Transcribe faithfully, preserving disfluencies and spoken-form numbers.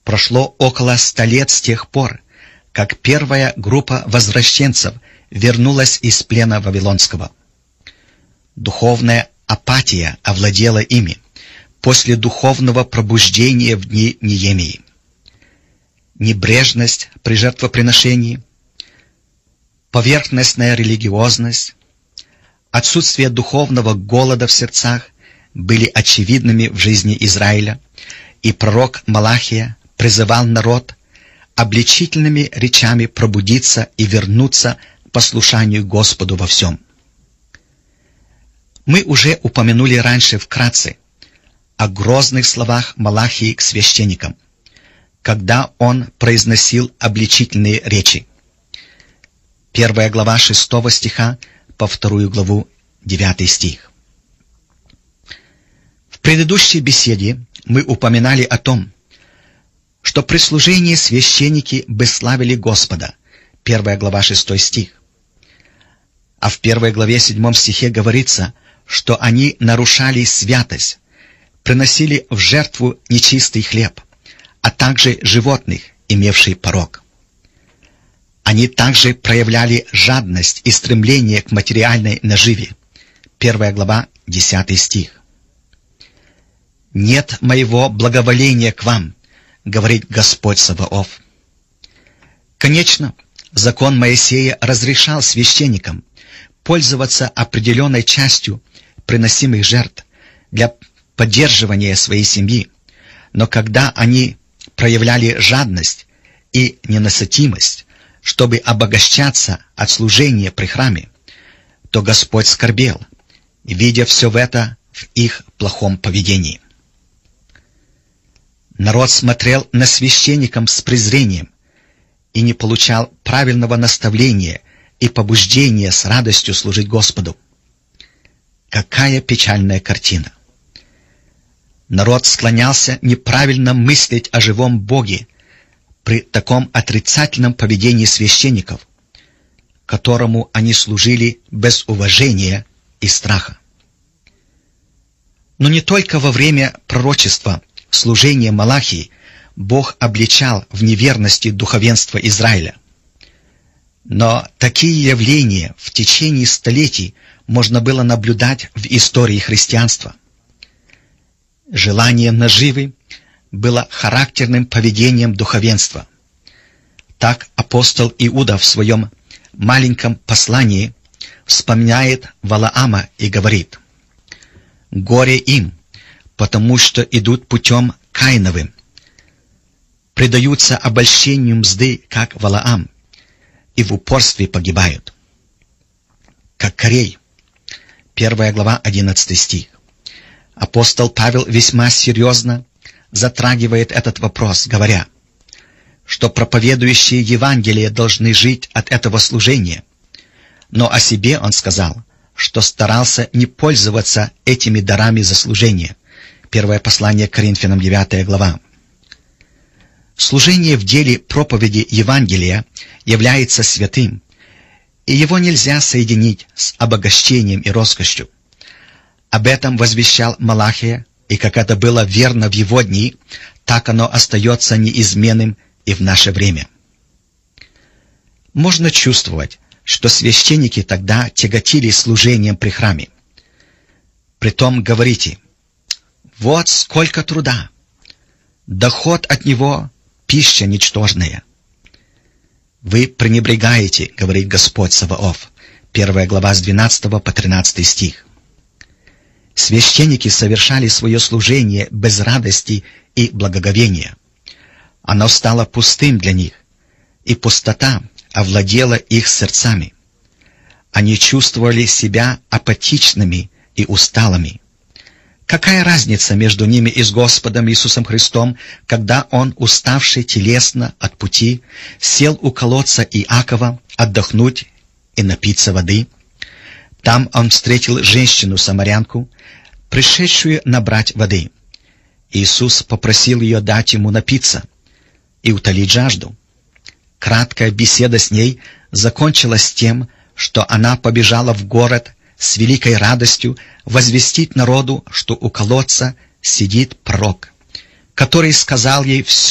Прошло около ста лет с тех пор, как первая группа возвращенцев вернулась из плена Вавилонского. Духовная апатия овладела ими после духовного пробуждения в дни Неемии. Небрежность при жертвоприношении, поверхностная религиозность, отсутствие духовного голода в сердцах были очевидными в жизни Израиля, и пророк Малахия призывал народ обличительными речами пробудиться и вернуться к послушанию Господу во всем. Мы уже упомянули раньше вкратце о грозных словах Малахии к священникам, когда он произносил обличительные речи. Первая глава шестого стиха по вторую главу девятый стих. В предыдущей беседе мы упоминали о том, что при служении священники бесславили Господа. Первая глава шестой стих. А в первой главе седьмом стихе говорится, что они нарушали святость, приносили в жертву нечистый хлеб, а также животных, имевших порок. Они также проявляли жадность и стремление к материальной наживе. Первая глава, десятый стих. «Нет моего благоволения к вам, говорит Господь Саваоф». Конечно, закон Моисея разрешал священникам пользоваться определенной частью приносимых жертв для поддерживания своей семьи, но когда они проявляли жадность и ненасытимость, чтобы обогащаться от служения при храме, то Господь скорбел, видя все в это в их плохом поведении. Народ смотрел на священников с презрением и не получал правильного наставления и побуждения с радостью служить Господу. Какая печальная картина! Народ склонялся неправильно мыслить о живом Боге при таком отрицательном поведении священников, которому они служили без уважения и страха. Но не только во время пророчества служения Малахии Бог обличал в неверности духовенство Израиля. Но такие явления в течение столетий можно было наблюдать в истории христианства. Желание наживы было характерным поведением духовенства. Так апостол Иуда в своем маленьком послании вспоминает Валаама и говорит: «Горе им, потому что идут путем Каиновым, предаются обольщению мзды, как Валаам, и в упорстве погибают, как Корей». Первая глава, одиннадцатый стих. Апостол Павел весьма серьезно затрагивает этот вопрос, говоря, что проповедующие Евангелие должны жить от этого служения, но о себе он сказал, что старался не пользоваться этими дарами за служение. Первое послание к Коринфянам, девятая глава. Служение в деле проповеди Евангелия является святым, и его нельзя соединить с обогащением и роскошью. Об этом возвещал Малахия, и как это было верно в его дни, так оно остается неизменным и в наше время. Можно чувствовать, что священники тогда тяготились служением при храме. Притом говорите: «Вот сколько труда! Доход от него — пища ничтожная». Вы пренебрегаете, говорит Господь Саваоф. Первая глава с двенадцатого по тринадцатый стих. Священники совершали свое служение без радости и благоговения. Оно стало пустым для них, и пустота овладела их сердцами. Они чувствовали себя апатичными и усталыми. Какая разница между ними и с Господом Иисусом Христом, когда Он, уставший телесно от пути, сел у колодца Иакова отдохнуть и напиться воды? Там он встретил женщину-самарянку, пришедшую набрать воды. Иисус попросил ее дать ему напиться и утолить жажду. Краткая беседа с ней закончилась тем, что она побежала в город с великой радостью возвестить народу, что у колодца сидит пророк, который сказал ей все,